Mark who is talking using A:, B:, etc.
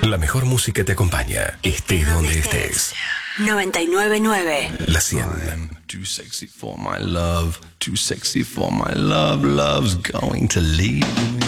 A: La mejor música te acompaña, estés donde estés.
B: 99.9.
A: La 100.
C: I'm too sexy for my love, too sexy for my love, love's going to leave me.